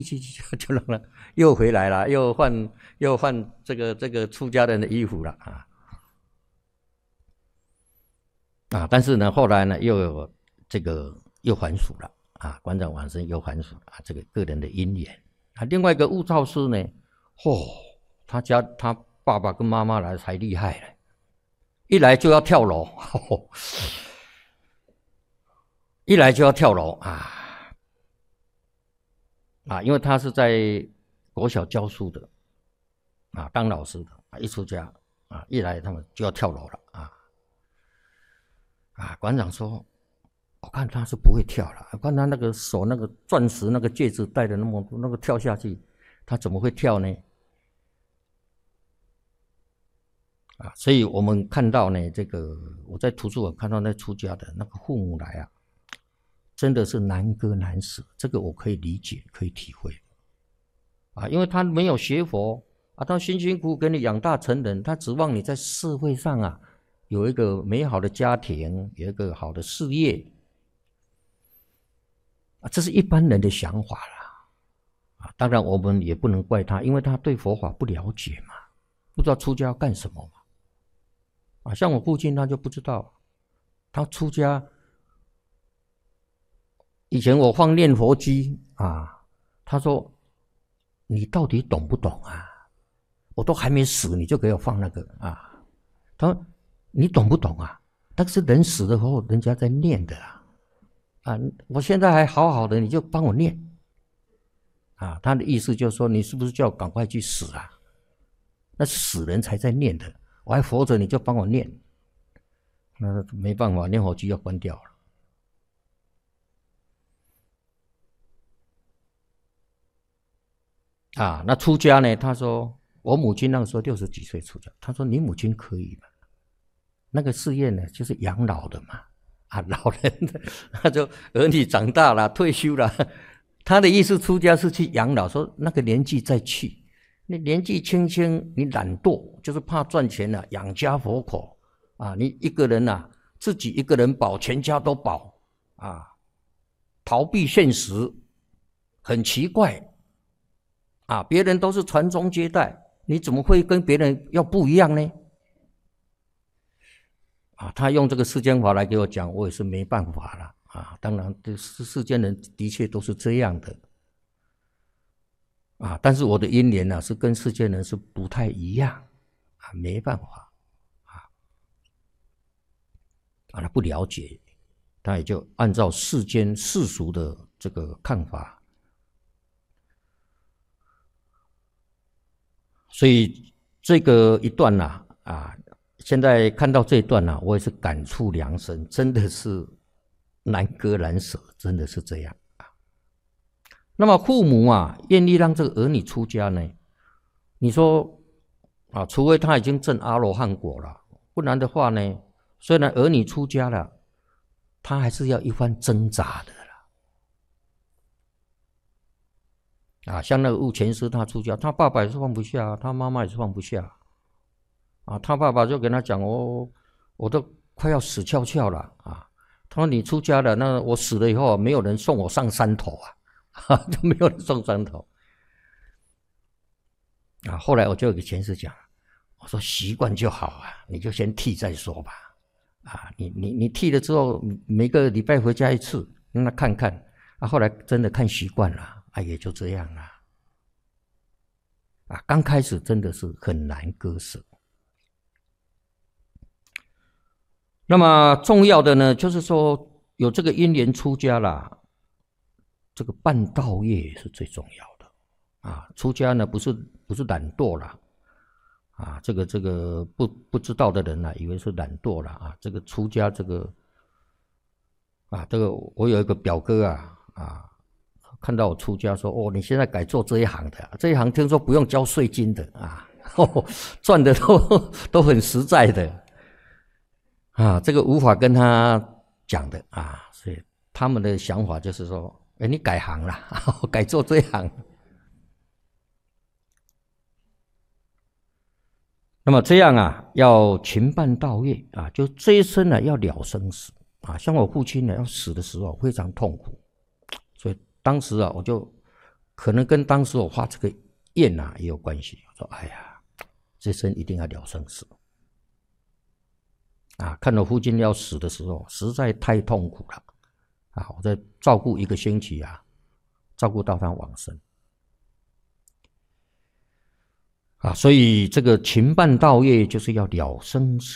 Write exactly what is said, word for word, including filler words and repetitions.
去就就让他又回来了，又换又换这个这个出家人的衣服了啊啊！但是呢，后来呢，又有这个又还俗了啊，馆长往生又还俗啊，这个个人的因缘啊。另外一个悟照师呢，嚯、哦，他家他爸爸跟妈妈来才厉害了，一来就要跳楼，哦、一来就要跳楼啊！啊，因为他是在国小教书的，啊，当老师的，啊，一出家，啊，一来他们就要跳楼了，啊，啊，馆长说，我看他是不会跳了，我看他那个手那个钻石那个戒指戴的那么那个跳下去，他怎么会跳呢？啊，所以我们看到呢，这个我在图书馆看到那出家的那个父母来啊。真的是难割难舍，这个我可以理解，可以体会啊，因为他没有学佛啊，他辛辛苦苦给你养大成人，他指望你在社会上啊有一个美好的家庭，有一个好的事业啊，这是一般人的想法啦啊。当然我们也不能怪他，因为他对佛法不了解嘛，不知道出家要干什么嘛啊。像我父亲他就不知道，他出家。以前我放念佛机啊，他说：“你到底懂不懂啊？我都还没死，你就给我放那个啊？”他说：“你懂不懂啊？但是人死了后，人家在念的啊，啊，我现在还好好的，你就帮我念啊。”他的意思就是说，你是不是叫我赶快去死啊？那是死人才在念的，我还活着，你就帮我念。那没办法，念佛机要关掉了。啊，那出家呢？他说，我母亲那个时候六十几岁出家。他说，你母亲可以吗？那个事业呢，就是养老的嘛。啊，老人的，他就儿女长大了，退休了。他的意思，出家是去养老，说那个年纪再去。你年纪轻轻，你懒惰，就是怕赚钱啊，养家活口啊。你一个人啊，自己一个人保，全家都保啊，逃避现实，很奇怪。啊，别人都是传宗接代，你怎么会跟别人要不一样呢？啊，他用这个世间法来给我讲，我也是没办法了啊。当然，这世世间人的确都是这样的啊，但是我的因缘呢，是跟世间人是不太一样啊，没办法啊，啊，他不了解，他也就按照世间世俗的这个看法。所以这个一段呐、啊，啊，现在看到这一段呐、啊，我也是感触良深，真的是难割难舍，真的是这样啊。那么父母啊，愿意让这个儿女出家呢？你说啊，除非他已经证阿罗汉果了，不然的话呢，虽然儿女出家了，他还是要一番挣扎的。啊，像那个悟前师他出家，他爸爸也是放不下，他妈妈也是放不下。啊，他爸爸就跟他讲：“哦，我都快要死翘翘了啊！”他说：“你出家了，那我死了以后，没有人送我上山头啊，哈，就没有人送山头。”啊，后来我就给前师讲，我说习惯就好啊，你就先剃再说吧。啊，你你你剃了之后，每个礼拜回家一次，让他看看。啊，后来真的看习惯了。啊，也就这样啦。啊，刚开始真的是很难割舍。那么重要的呢，就是说有这个因缘出家啦，这个办道业是最重要的。啊，出家呢不是不是懒惰啦，啊，这个这个不不知道的人啊，以为是懒惰啦啊，这个出家这个啊，这个我有一个表哥啊啊。看到我出家说：“哦，你现在改做这一行的、啊，这一行听说不用交税金的啊，哦、赚的都都很实在的啊，这个无法跟他讲的啊，所以他们的想法就是说，哎，你改行了，改做这一行。那么这样啊，要勤办道业啊，就这一生呢、啊、要了生死啊。像我父亲呢，要死的时候非常痛苦，所以。”当时啊，我就可能跟当时我发这个愿啊也有关系。我说，哎呀，这生一定要了生死啊！看到父亲要死的时候，实在太痛苦了啊！我在照顾一个星期啊，照顾到他往生啊，所以这个勤办道业就是要了生死。